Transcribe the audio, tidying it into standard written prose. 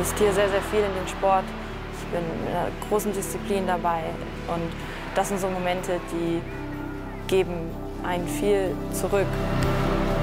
investiere sehr, sehr viel in den Sport. Ich bin in einer großen Disziplin dabei und das sind so Momente, die geben einen viel zurück.